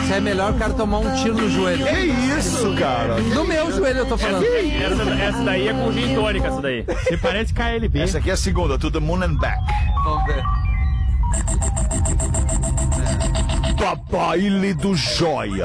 Isso é melhor o cara tomar um tiro no joelho. Que isso, cara? No meu joelho eu tô falando. Essa daí é com gin tônica, essa daí. Você parece KLB. Essa aqui é a segunda, To the Moon and Back. Vamos ver. Baile do Joia.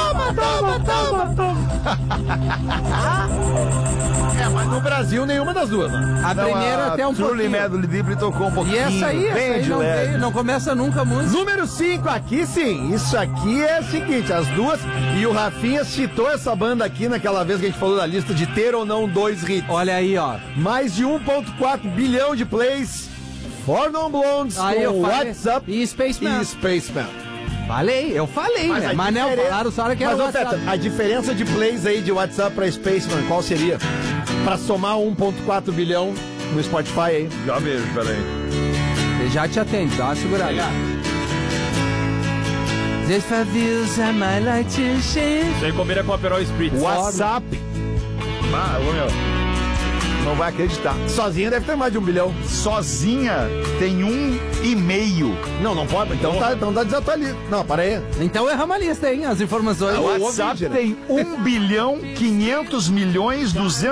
Mas no Brasil, nenhuma das duas, né? A primeira até um Truly pouquinho. Madly Deeply tocou um pouquinho. E essa aí de leve. não começa nunca a música. Número 5, aqui sim. Isso aqui é o seguinte, as duas. E o Rafinha citou essa banda aqui naquela vez que a gente falou da lista de ter ou não 2 hits. Olha aí, ó. Mais de 1,4 bilhão de plays. Four Non Blondes Aí eu com falei. What's Up E Spaceman. e Spaceman. Eu falei, né? a Mas não diferença- falaram só que era Mas, ô, WhatsApp. Teta, a diferença de plays aí de WhatsApp pra Spaceman, qual seria? Pra somar 1,4 bilhão no Spotify aí. Já vejo, peraí. Ele já te atende, dá uma segurada. Just 5 years I might like to share. Isso aí combina com a Aperol Spritz. WhatsApp. Ah, ô, meu. Não vai acreditar. Sozinha deve ter mais de 1 bilhão. Sozinha tem 1,5. Não pode. Então tá desatualizado. Não, para aí. Então erramos a lista, hein? As informações. O WhatsApp tem 1 bilhão 500 milhões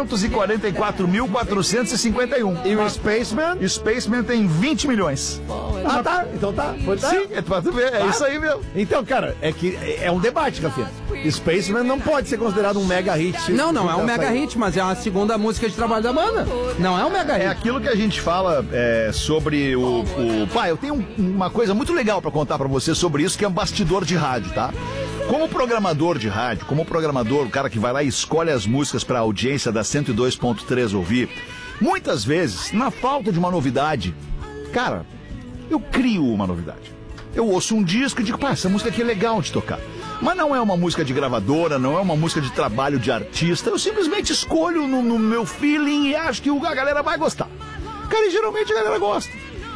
244.451. E o Spaceman? E o Spaceman tem 20 milhões. Ah, tá. Então tá. Foi tá. Sim, é pra tu ver, é isso aí mesmo. Então, cara, é que é um debate, Rafinha. Spaceman não pode ser considerado um mega hit. Não é um mega hit, mas é a segunda música de trabalho da banda. Não é um mega hit. É aquilo que a gente fala sobre o... Pai, eu tenho uma coisa muito legal pra contar pra você sobre isso, que é um bastidor de rádio, tá? Como programador de rádio, o cara que vai lá e escolhe as músicas pra audiência da 102.3 ouvir, muitas vezes, na falta de uma novidade, cara, eu crio uma novidade. Eu ouço um disco e digo, pá, essa música aqui é legal de tocar. Mas não é uma música de gravadora, não é uma música de trabalho de artista. Eu simplesmente escolho no meu feeling e acho que a galera vai gostar. Cara, e geralmente a galera gosta.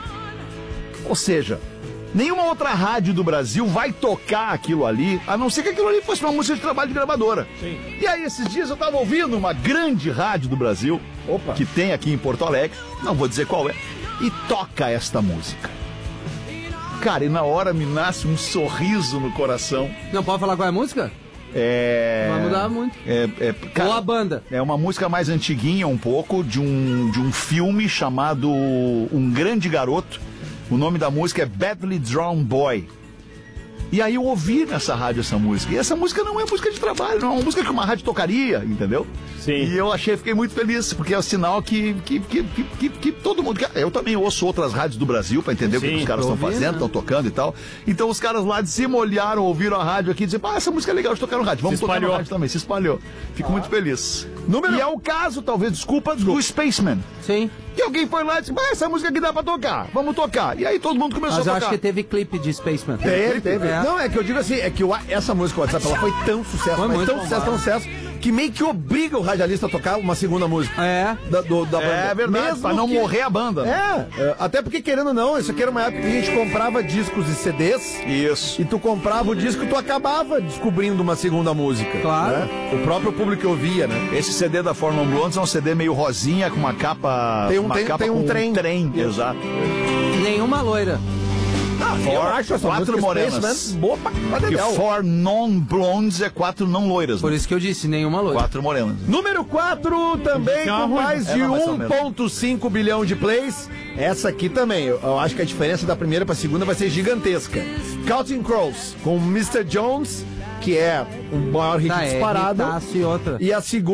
Ou seja, nenhuma outra rádio do Brasil vai tocar aquilo ali, a não ser que aquilo ali fosse uma música de trabalho de gravadora. Sim. E aí, esses dias eu tava ouvindo uma grande rádio do Brasil, que tem aqui em Porto Alegre, não vou dizer qual é, e toca esta música. Cara, e na hora me nasce um sorriso no coração. Não pode falar qual é a música? Vai mudar muito. Cara, Ou a banda. É uma música mais antiguinha um pouco, de um filme chamado Um Grande Garoto. O nome da música é Badly Drawn Boy. E aí eu ouvi nessa rádio essa música. E essa música não é música de trabalho, não é uma música que uma rádio tocaria, entendeu? Sim. E eu fiquei muito feliz, porque é o sinal que todo mundo... Eu também ouço outras rádios do Brasil pra entender o que os caras estão fazendo, estão tocando e tal. Então os caras lá de cima olharam, ouviram a rádio aqui e disseram, essa música é legal de tocar no rádio, vamos tocar no rádio também. Se espalhou. Fico muito feliz. E é o caso, talvez, desculpa, do Spaceman. Sim. Que alguém foi lá e disse, essa música aqui dá pra tocar, vamos tocar. E aí todo mundo começou Mas a eu tocar. acho que teve clipe de Spaceman. Teve. É. Não, é que eu digo assim, é que essa música WhatsApp, ela foi tão sucesso, Foi mas muito tão sucesso, que meio que obriga o radialista a tocar uma segunda música. É. Da banda. É verdade, Mesmo pra não que- morrer a banda. Até porque, querendo ou não, isso aqui era uma época que a gente comprava discos e CDs. Isso. E tu comprava o disco e tu acabava descobrindo uma segunda música. Claro. Né? O próprio público ouvia, né? Esse CD da Four Non Blondes é um CD meio rosinha, com uma capa... Tem um com trem. Exato. Nenhuma loira. Eu acho essa 4 música morenas. Spaceman boa pra E legal. Four Non Blondes é 4 não loiras. Por isso que eu disse, nenhuma loira. 4 morenas. Número 4 também com mais de 1,5 bilhão de plays. Essa aqui também, eu acho que a diferença da primeira pra segunda vai ser gigantesca. Counting Crows com Mr. Jones, que é o maior hit disparado. E outra. E a segunda